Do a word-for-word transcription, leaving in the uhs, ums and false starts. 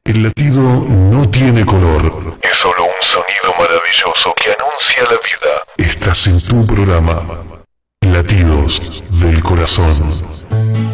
El latido no tiene color. Es solo un sonido maravilloso que anuncia la vida. Estás en tu programa, Latidos del Corazón.